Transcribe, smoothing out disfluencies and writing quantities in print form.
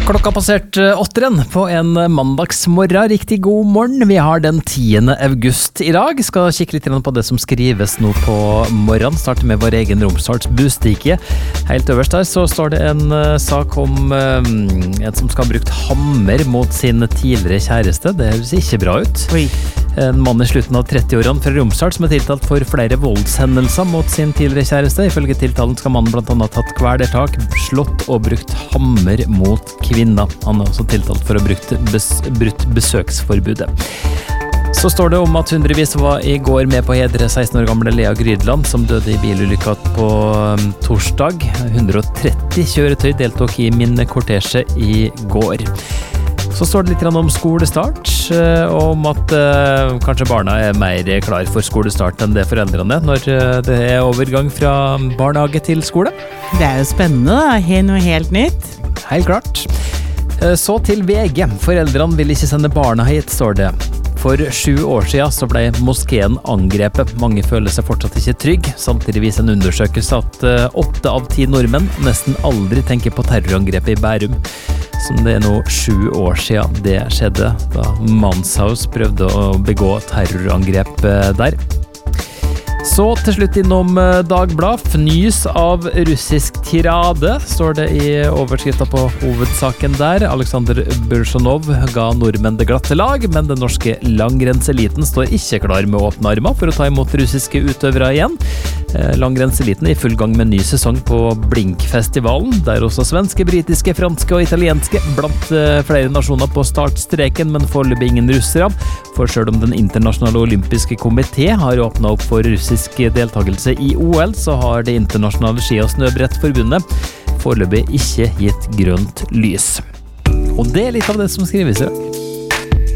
Klokka passert 8 på en mandagsmorgen. Riktig god morgen. Vi har den 10. august i dag. Skal kikke litt på det som skrives nå på morgenen. Starter med vår egen Romsdals Bustikje. Helt øverst der så står det en sak om en som skal ha brukt hammer mot sin tidligere kjæreste. Det høres ikke bra ut. Oi. En mann i slutten av 30-årene fra Romsdal som er tiltalt for flere voldshendelser mot sin tidligere kjæreste. Ifølge tiltalen skal mannen blant annet tatt kvelertak, slått og brukt hammer mot kvinner. Han er også tiltalt for å ha brutt besøksforbudet. Så står det om at hundrevis var i går med på å hedre 16 år gamle Lea Grydland, som døde i bilulykka på torsdag. 130 kjøretøy deltok i minnekortesje i går. Så står det litt om skolestart, og om at kanskje barna er mer klar for skolestart enn det foreldrene er når det er overgang fra barnehage til skole. Det er jo spennende da, noe helt nytt. Helt klart. Så til VG. Foreldrene vil ikke sende barna hit, står det. For 7 år siden så ble moskeen angrepet. Mange føler seg fortsatt ikke trygg. Samtidig viser en undersøkelse at 8 av 10 nordmenn nesten aldri tenker på terrorangrepet i Bærum. Som det er nå 7 år siden det skjedde, da Manshaus prøvde å begå terrorangrep der. Så til slutt innom Dagblad. Fnys av russisk tirade, står det i overskriften på hovedsaken der. Alexander Bursjonov ga nordmenn det glatte lag, men den norske langrennseliten står ikke klar med åpne armer for å ta imot russiske utøvere igjen. Langrennseliten er i full gang med en ny sesong på Blinkfestivalen, der også svenske, britiske, franske og italienske blant flere nasjoner på startstreken, men foreløpig ingen russere. For selv om den internasjonale olympiske komité har åpnet opp for russisk deltakelse i OL, så har det internasjonale ski- og snøbrettforbundet foreløpig ikke gitt grønt lys. Og det er litt av det som skrives i dag.